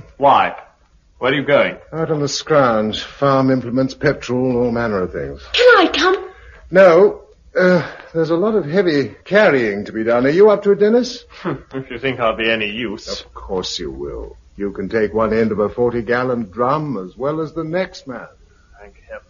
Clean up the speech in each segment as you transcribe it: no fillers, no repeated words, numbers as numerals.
Why? Where are you going? Out on the scrounge. Farm implements, petrol, all manner of things. Can I come? No. There's a lot of heavy carrying to be done. Are you up to it, Dennis? If you think I'll be any use. Of course you will. You can take one end of a 40-gallon drum as well as the next man. Thank heaven.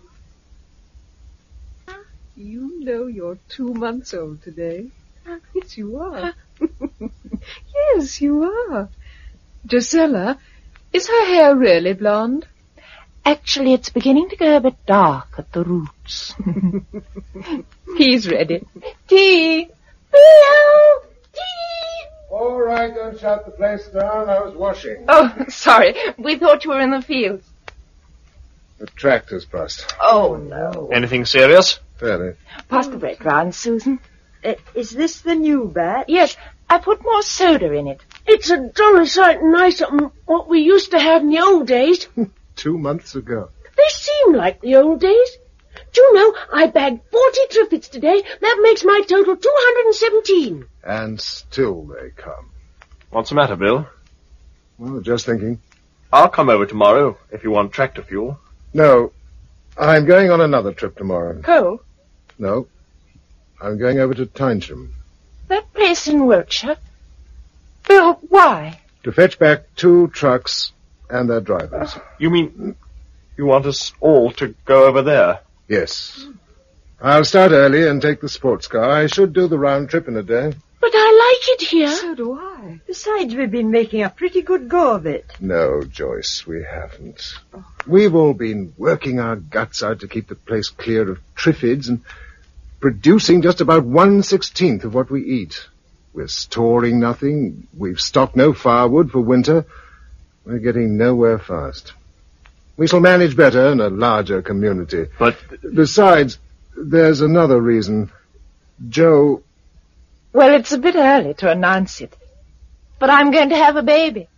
You know you're 2 months old today. Yes, you are. Yes, you are. Gisela, is her hair really blonde? Actually, it's beginning to go a bit dark at the roots. He's ready. Tea! Bill! Tea! All right, don't shut the place down. I was washing. Oh, sorry. We thought you were in the fields. The tractor's bust. Oh, no. Anything serious? Fairly. Pass the bread round, Susan. Is this the new batch? Yes, I put more soda in it. It's a jolly sight nicer than what we used to have in the old days. 2 months ago. They seem like the old days. Do you know, I bagged 40 triffids today. That makes my total 217. And still they come. What's the matter, Bill? Well, just thinking. I'll come over tomorrow if you want tractor fuel. No, I'm going on another trip tomorrow. Coal? No, I'm going over to Tynesham. That place in Wiltshire? Bill, why? To fetch back 2 trucks and their drivers. You mean you want us all to go over there? Yes. I'll start early and take the sports car. I should do the round trip in a day. But I like it here. So do I. Besides, we've been making a pretty good go of it. No, Joyce, we haven't. We've all been working our guts out to keep the place clear of triffids and producing just about 1/16 of what we eat. We're storing nothing. We've stocked no firewood for winter. We're getting nowhere fast. We shall manage better in a larger community. But... Besides, there's another reason. Joe... Well, it's a bit early to announce it. But I'm going to have a baby.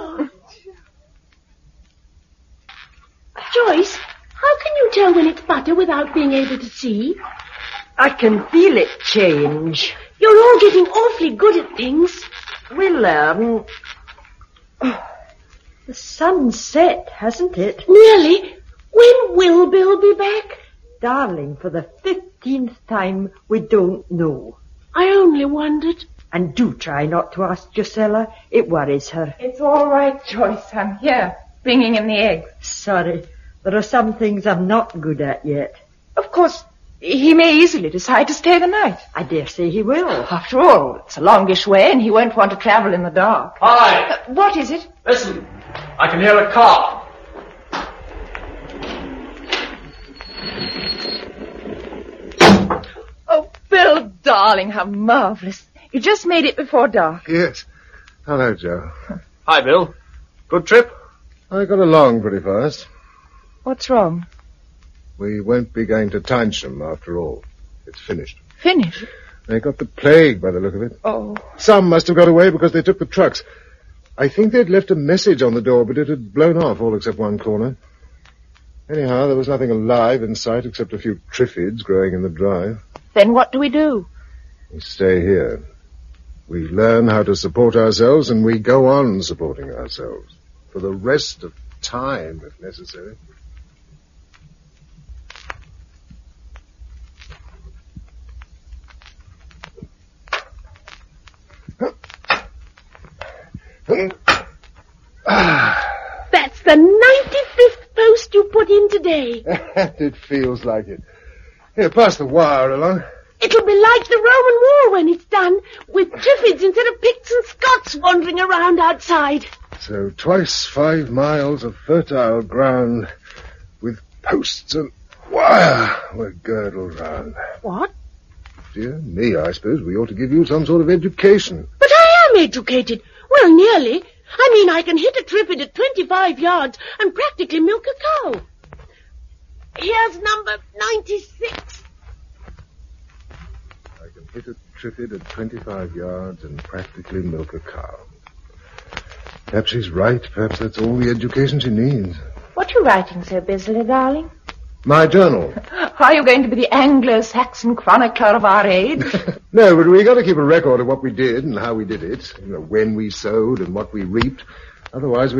Joyce, how can you tell when it's butter without being able to see? I can feel it change. You're all getting awfully good at things. Well, the sun's set, hasn't it? Nearly. When will Bill be back? Darling, for the 15th time, we don't know. I only wondered. And do try not to ask Gisela. It worries her. It's all right, Joyce. I'm here, bringing in the eggs. Sorry. There are some things I'm not good at yet. Of course, he may easily decide to stay the night. I dare say he will. After all, it's a longish way, and he won't want to travel in the dark. Hi! What is it? Listen, I can hear a car. Oh, Bill, darling, how marvelous. You just made it before dark. Yes. Hello, Joe. Hi, Bill. Good trip? I got along pretty fast. What's wrong? We won't be going to Tynesham after all. It's finished. Finished? They got the plague by the look of it. Oh. Some must have got away because they took the trucks. I think they'd left a message on the door, but it had blown off all except one corner. Anyhow, there was nothing alive in sight except a few triffids growing in the drive. Then what do we do? We stay here. We learn how to support ourselves, and we go on supporting ourselves. For the rest of time, if necessary. That's the 95th post you put in today. It feels like it. Here, pass the wire along. It'll be like the Roman War when it's done, with triffids instead of Picts and Scots wandering around outside. So twice 5 miles of fertile ground with posts and wire were girdled round. What? Dear me, I suppose we ought to give you some sort of education. But I am educated. Well, nearly. I mean, I can hit a triffid at 25 yards and practically milk a cow. Here's number 96. I can hit a triffid at 25 yards and practically milk a cow. Perhaps she's right. Perhaps that's all the education she needs. What are you writing so busily, darling? My journal. Are you going to be the Anglo-Saxon chronicler of our age? No, but we got to keep a record of what we did and how we did it. You know, when we sowed and what we reaped. Otherwise,